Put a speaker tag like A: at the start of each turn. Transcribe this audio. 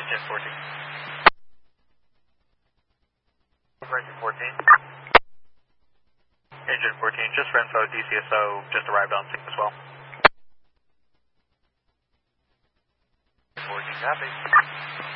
A: Engine 14. Engine 14. Engine 14, just for info, DCSO just arrived on scene as well.
B: 14 copy.